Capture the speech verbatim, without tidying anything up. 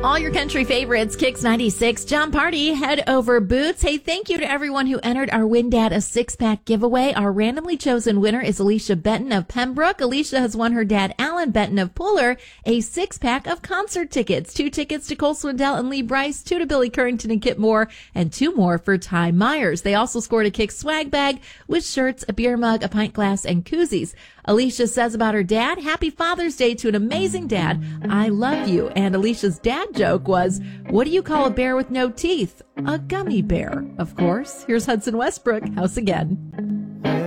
All your country favorites, Kicks ninety-six, John Party, Head Over Boots. Hey, thank you to everyone who entered our Win Dad a six-pack giveaway. Our randomly chosen winner is Alicia Benton of Pembroke. Alicia has won her dad, Alan Benton of Puller, a six-pack of concert tickets. Two tickets to Cole Swindell and Lee Bryce, two to Billy Currington and Kip Moore, and two more for Ty Myers. They also scored a Kicks swag bag with shirts, a beer mug, a pint glass, and koozies. Alicia says about her dad, happy Father's Day to an amazing dad. I love you. And Alicia's dad joke was, what do you call a bear with no teeth? A gummy bear, of course. Here's Hudson Westbrook, House Again.